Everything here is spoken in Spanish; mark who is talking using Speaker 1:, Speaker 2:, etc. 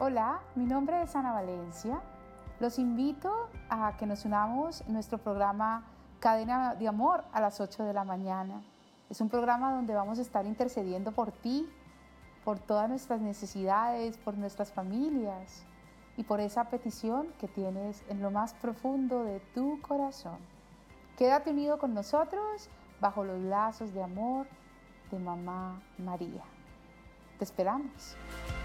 Speaker 1: Hola, mi nombre es Ana Valencia. Los invito a que nos unamos en nuestro programa Cadena de Amor a las 8 de la mañana. Es un programa donde vamos a estar intercediendo por ti, por todas nuestras necesidades, por nuestras familias y por esa petición que tienes en lo más profundo de tu corazón. Quédate unido con nosotros bajo los lazos de amor de Mamá María. Te esperamos.